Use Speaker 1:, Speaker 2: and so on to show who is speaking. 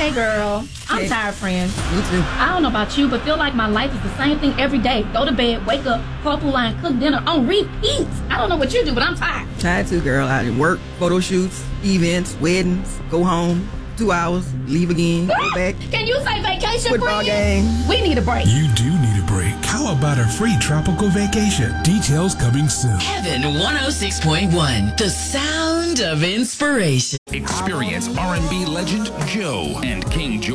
Speaker 1: Hey, girl. I'm tired, friend.
Speaker 2: Me too.
Speaker 1: I don't know about you, but feel like my life is the same thing every day. Go to bed, wake up, carpool line, cook dinner on repeat. I don't know what you do, but I'm tired.
Speaker 2: Tired too, girl. I work, photo shoots, events, weddings, go home, 2 hours, leave again, go back.
Speaker 1: Can you say vacation,
Speaker 2: Football game.
Speaker 1: We need a break.
Speaker 3: You do need a break. How about a free tropical vacation? Details coming soon.
Speaker 4: Heaven 106.1, the sound of inspiration.
Speaker 5: Experience R&B legend Joe and King George.